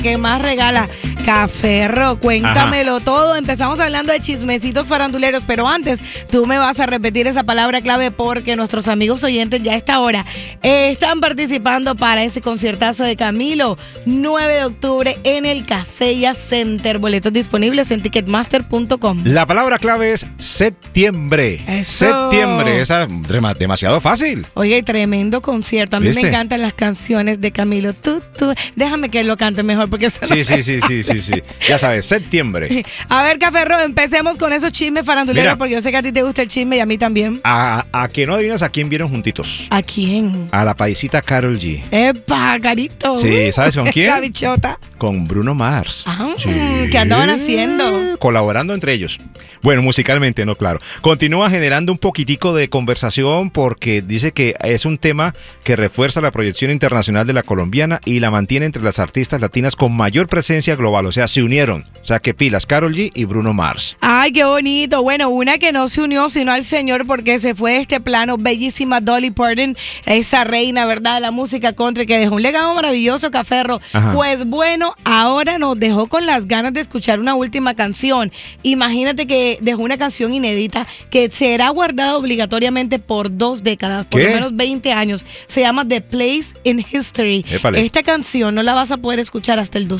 que más regala. Caferro, cuéntamelo todo. Empezamos hablando de chismecitos faranduleros, pero antes tú me vas a repetir esa palabra clave porque nuestros amigos oyentes ya a esta hora están participando para ese conciertazo de Camilo, 9 de octubre en el Casella Center. Boletos disponibles en ticketmaster.com. La palabra clave es septiembre. Eso. Septiembre, esa demasiado fácil. Oye, tremendo concierto. A mí me encantan las canciones de Camilo. Tú. Déjame que él lo cante mejor porque Sí. Ya sabes, septiembre. A ver, Caferro, empecemos con esos chismes faranduleros. Mira, porque yo sé que a ti te gusta el chisme y a mí también. A que no adivinas a quién vieron juntitos. ¿A quién? A la paisita Karol G. ¡Epa, carito! Sí, ¿sabes con quién? La bichota. Con Bruno Mars. Ajá. Sí. ¿Qué andaban haciendo? Colaborando entre ellos. Bueno, musicalmente, no, claro. Continúa generando un poquitico de conversación porque dice que es un tema que refuerza la proyección internacional de la colombiana y la mantiene entre las artistas latinas con mayor presencia global. O sea, se unieron. O sea, que pilas, Karol G y Bruno Mars. Ay, qué bonito. Bueno, una que no se unió sino al señor porque se fue de este plano, bellísima Dolly Parton, esa reina, ¿verdad? De la música country que dejó un legado maravilloso, Caferro. Ajá. Pues bueno, ahora nos dejó con las ganas de escuchar una última canción. Imagínate que dejó una canción inédita que será guardada obligatoriamente por 2 décadas, por lo menos 20 años. Se llama The Place in History. Épale. Esta canción no la vas a poder escuchar hasta el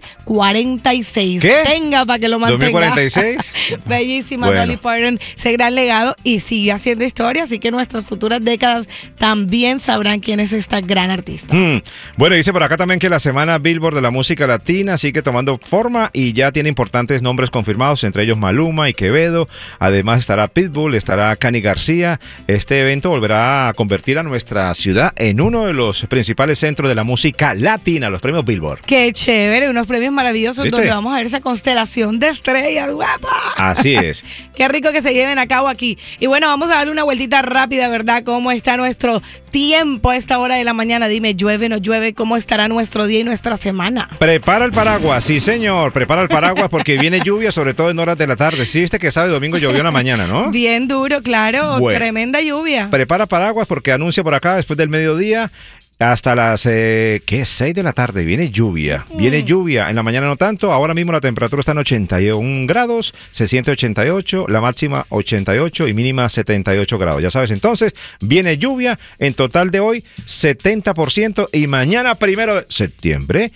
2046. ¿Qué? Tenga para que lo mantenga. ¿2046? Bellísima Dolly Parton, ese gran legado y sigue haciendo historia, así que nuestras futuras décadas también sabrán quién es esta gran artista. Bueno, dice por acá también que la semana Billboard de la música latina sigue tomando forma y ya tiene importantes nombres confirmados, entre ellos Maluma y Quevedo. Además estará Pitbull, estará Cani García. Este evento volverá a convertir a nuestra ciudad en uno de los principales centros de la música latina, los premios Billboard. Qué chévere, unos premios maravillosos. ¿Viste? Donde vamos a ver esa constelación de estrellas, guapa. Así es. Qué rico que se lleven a cabo aquí. Y bueno, vamos a darle una vueltita rápida, ¿verdad? ¿Cómo está nuestro tiempo a esta hora de la mañana? Dime, ¿llueve o no llueve? ¿Cómo estará nuestro día y nuestra semana? Prepara el paraguas, sí señor, prepara el paraguas porque viene lluvia, sobre todo en horas de la tarde. Sí, viste que sábado y domingo llovió en la mañana, ¿no? Bien duro, claro, bueno, tremenda lluvia. Prepara paraguas porque anuncia por acá después del mediodía hasta las 6 de la tarde viene lluvia. Viene lluvia, en la mañana no tanto. Ahora mismo la temperatura está en 81 grados, se siente 88, la máxima 88 y mínima 78 grados. Ya sabes, entonces viene lluvia, en total de hoy 70% y mañana 1 de septiembre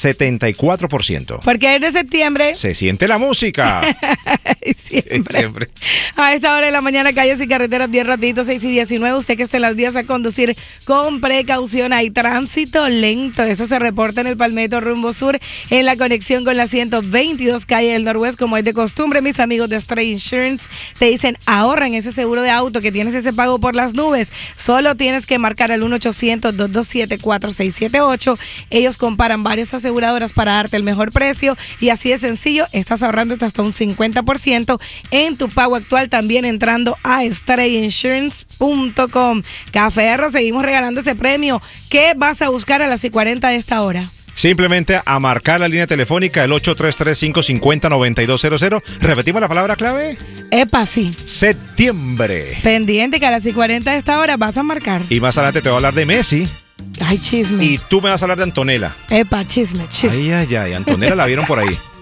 74%. Porque es de septiembre. Se siente la música. Siempre. A esa hora de la mañana, calles y carreteras bien rapidito, 6:19. Usted que esté en las vías a conducir con precaución. Hay tránsito lento. Eso se reporta en el Palmetto rumbo sur, en la conexión con la 122 calle del Noroeste, como es de costumbre. Mis amigos de Stray Insurance te dicen, ahorren ese seguro de auto que tienes ese pago por las nubes. Solo tienes que marcar al 1-800-227-4678. Ellos comparan varias aseguradoras para darte el mejor precio y así de sencillo estás ahorrando hasta un 50% en tu pago actual, también entrando a StrayInsurance.com. Caferro, seguimos regalando ese premio. ¿Qué vas a buscar a las 6:40 de esta hora? Simplemente a marcar la línea telefónica el 833-550-9200. ¿Repetimos la palabra clave? Epa, sí. Septiembre. Pendiente que a las 6:40 de esta hora vas a marcar. Y más adelante te voy a hablar de Messi. Ay, chisme. Y tú me vas a hablar de Antonella. Epa, chisme. Ay, Antonella la vieron por ahí.